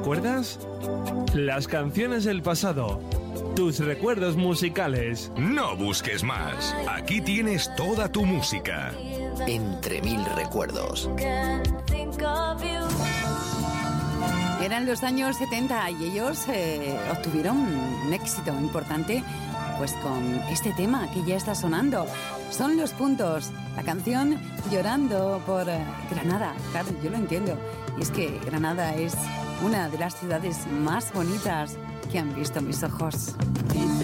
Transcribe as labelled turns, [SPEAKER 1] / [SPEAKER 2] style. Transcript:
[SPEAKER 1] recuerdas? Las canciones del pasado. Tus recuerdos musicales.
[SPEAKER 2] No busques más. Aquí tienes toda tu música.
[SPEAKER 3] Entre mil recuerdos.
[SPEAKER 4] Eran los años 70 y ellos obtuvieron un éxito importante pues con este tema que ya está sonando. Son Los Puntos, la canción Llorando por Granada. Claro, yo lo entiendo. Y es que Granada es una de las ciudades más bonitas que han visto mis ojos.